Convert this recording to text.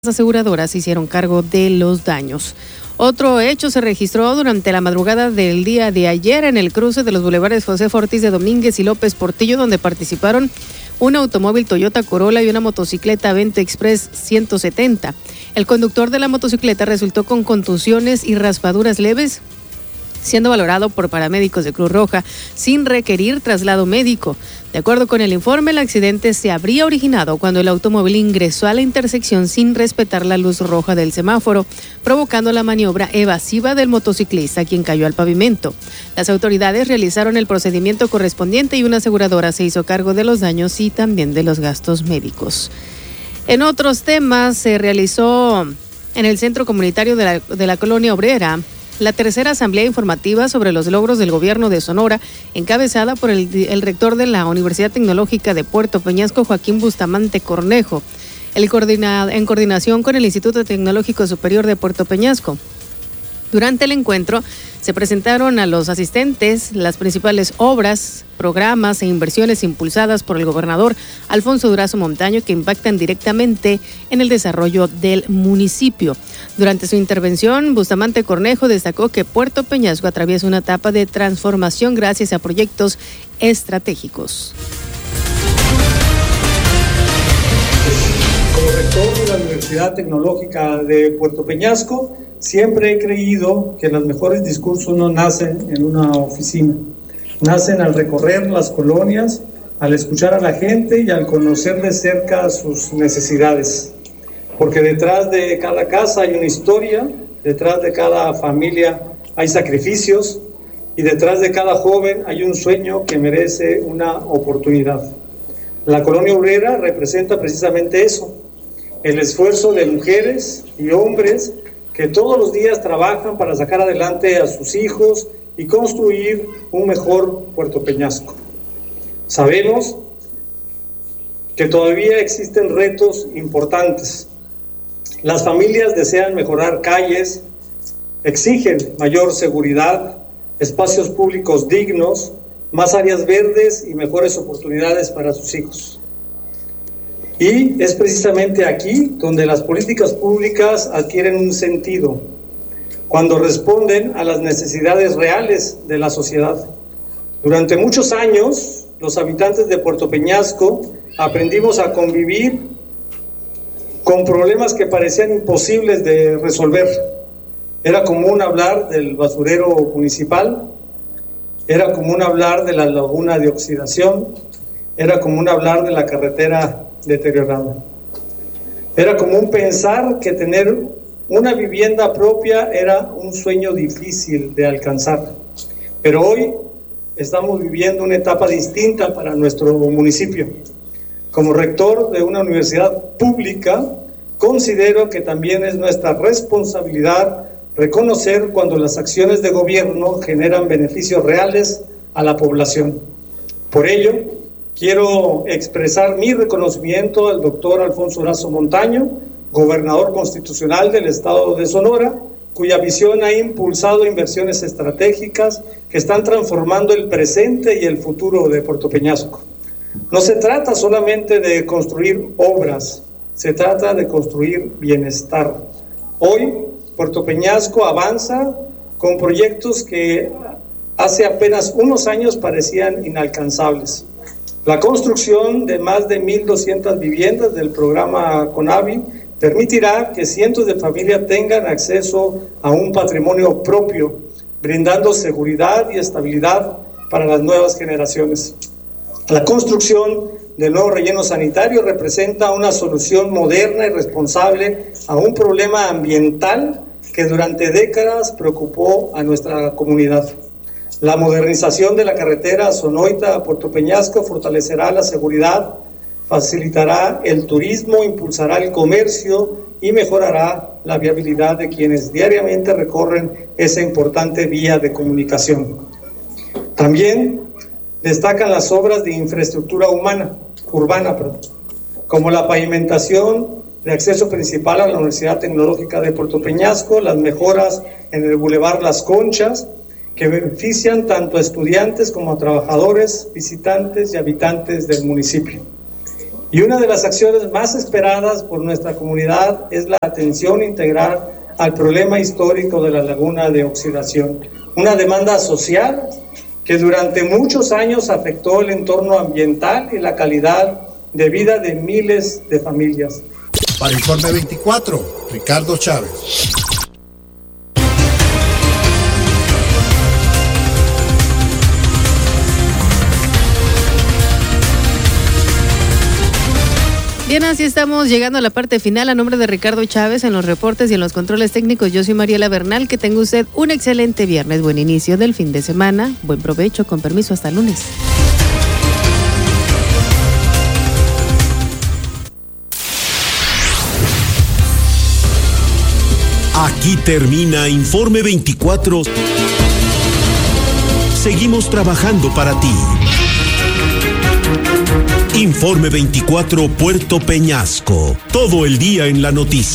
Las aseguradoras se hicieron cargo de los daños. Otro hecho se registró durante la madrugada del día de ayer en el cruce de los bulevares José Ortiz de Domínguez y López Portillo, donde participaron un automóvil Toyota Corolla y una motocicleta Vento Express 170. El conductor de la motocicleta resultó con contusiones y raspaduras leves, siendo valorado por paramédicos de Cruz Roja sin requerir traslado médico. De acuerdo con el informe, el accidente se habría originado cuando el automóvil ingresó a la intersección sin respetar la luz roja del semáforo, provocando la maniobra evasiva del motociclista, quien cayó al pavimento. Las autoridades realizaron el procedimiento correspondiente y una aseguradora se hizo cargo de los daños y también de los gastos médicos. En otros temas, se realizó en el Centro Comunitario de la Colonia Obrera la tercera asamblea informativa sobre los logros del gobierno de Sonora, encabezada por el rector de la Universidad Tecnológica de Puerto Peñasco, Joaquín Bustamante Cornejo, en coordinación con el Instituto Tecnológico Superior de Puerto Peñasco. Durante el encuentro se presentaron a los asistentes las principales obras, programas e inversiones impulsadas por el gobernador Alfonso Durazo Montaño que impactan directamente en el desarrollo del municipio. Durante su intervención, Bustamante Cornejo destacó que Puerto Peñasco atraviesa una etapa de transformación gracias a proyectos estratégicos. Como rector de la Universidad Tecnológica de Puerto Peñasco, siempre he creído que los mejores discursos no nacen en una oficina, nacen al recorrer las colonias, al escuchar a la gente y al conocer de cerca sus necesidades. Porque detrás de cada casa hay una historia, detrás de cada familia hay sacrificios y detrás de cada joven hay un sueño que merece una oportunidad. La colonia obrera representa precisamente eso, el esfuerzo de mujeres y hombres que todos los días trabajan para sacar adelante a sus hijos y construir un mejor Puerto Peñasco. Sabemos que todavía existen retos importantes. Las familias desean mejorar calles, exigen mayor seguridad, espacios públicos dignos, más áreas verdes y mejores oportunidades para sus hijos. Y es precisamente aquí donde las políticas públicas adquieren un sentido, cuando responden a las necesidades reales de la sociedad. Durante muchos años, los habitantes de Puerto Peñasco aprendimos a convivir con problemas que parecían imposibles de resolver. Era común hablar del basurero municipal, era común hablar de la laguna de oxidación, era común hablar de la carretera deteriorada. Era común pensar que tener una vivienda propia era un sueño difícil de alcanzar. Pero hoy estamos viviendo una etapa distinta para nuestro municipio. Como rector de una universidad pública, considero que también es nuestra responsabilidad reconocer cuando las acciones de gobierno generan beneficios reales a la población. Por ello, quiero expresar mi reconocimiento al doctor Alfonso Durazo Montaño, gobernador constitucional del estado de Sonora, cuya visión ha impulsado inversiones estratégicas que están transformando el presente y el futuro de Puerto Peñasco. No se trata solamente de construir obras, se trata de construir bienestar. Hoy, Puerto Peñasco avanza con proyectos que hace apenas unos años parecían inalcanzables. La construcción de más de 1,200 viviendas del programa CONAVI permitirá que cientos de familias tengan acceso a un patrimonio propio, brindando seguridad y estabilidad para las nuevas generaciones. La construcción del nuevo relleno sanitario representa una solución moderna y responsable a un problema ambiental que durante décadas preocupó a nuestra comunidad. La modernización de la carretera Sonoita a Puerto Peñasco fortalecerá la seguridad, facilitará el turismo, impulsará el comercio y mejorará la viabilidad de quienes diariamente recorren esa importante vía de comunicación. También destacan las obras de infraestructura urbana, como la pavimentación de acceso principal a la Universidad Tecnológica de Puerto Peñasco, las mejoras en el Boulevard Las Conchas, que benefician tanto a estudiantes como a trabajadores, visitantes y habitantes del municipio. Y una de las acciones más esperadas por nuestra comunidad es la atención integral al problema histórico de la laguna de oxidación, una demanda social que durante muchos años afectó el entorno ambiental y la calidad de vida de miles de familias. Para Informe 24, Ricardo Chávez. Bien, así estamos llegando a la parte final. A nombre de Ricardo Chávez en los reportes y en los controles técnicos, yo soy Mariela Bernal. Que tenga usted un excelente viernes, buen inicio del fin de semana, buen provecho, con permiso, hasta el lunes. Aquí termina Informe 24. Seguimos trabajando para ti. Informe 24 Puerto Peñasco. Todo el día en la noticia.